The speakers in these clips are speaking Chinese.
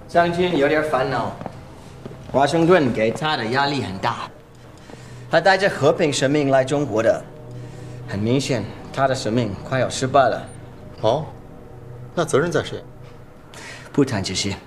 将军有点烦恼，华盛顿给他的压力很大，他带着和平使命来中国的，很明显他的使命快要失败了。 哦，那责任在谁？ 不谈这些。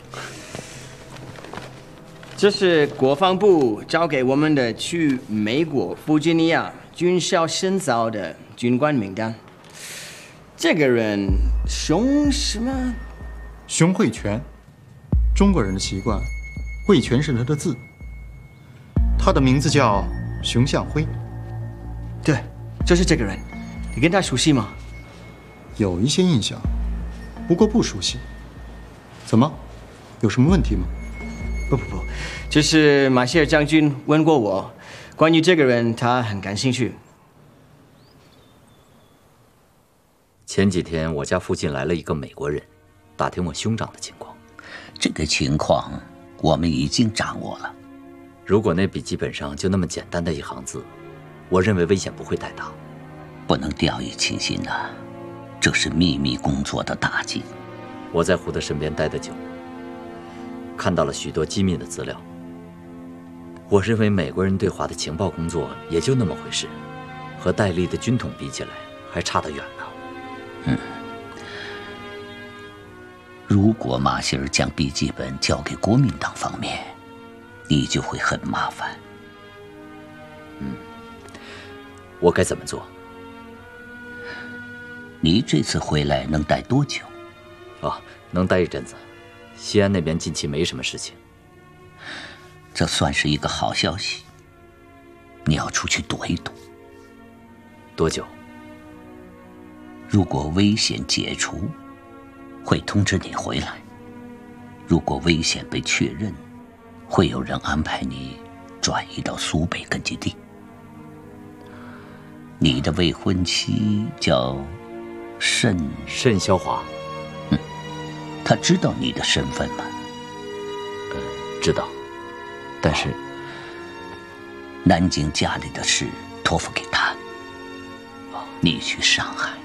这是国防部交给我们的去美国弗吉尼亚军校深造的军官名单。这个人熊什么？ 熊慧全，中国人的习惯，慧全是他的字。他的名字叫熊向晖。 对，就是这个人。你跟他熟悉吗？ 有一些印象，不过不熟悉。怎么，有什么问题吗？ 不，就是马歇尔将军问过我，关于这个人，他很感兴趣。 前几天我家附近来了一个美国人，打听我兄长的情况。 这个情况我们已经掌握了。 如果那笔记本上就那么简单的一行字，我认为危险不会太大。 不能掉以轻心呐，这是秘密工作的大忌。 我在胡德身边待得久，看到了许多机密的资料。我认为美国人对华的情报工作也就那么回事，和戴笠的军统比起来，还差得远呢。 如果马歇尔将笔记本交给国民党方面，你就会很麻烦。 我该怎么做？ 你这次回来能待多久？ 能待一阵子。西安那边近期没什么事情。 这算是一个好消息。你要出去躲一躲。 多久？ 如果危险解除，会通知你回来；如果危险被确认，会有人安排你转移到苏北根据地。你的未婚妻叫慎肖华。 她知道你的身份吗？ 知道，但是南京家里的事托付给她，你去上海。